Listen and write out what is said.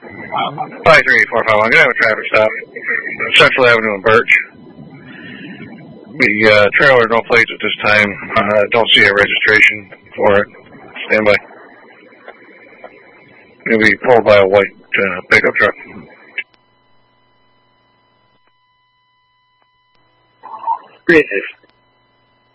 5345. I'm gonna have a traffic stop. Central Avenue and Birch. The trailer, no plates at this time. Don't see a registration for it. Stand by. It'll be pulled by a white pickup truck. Great.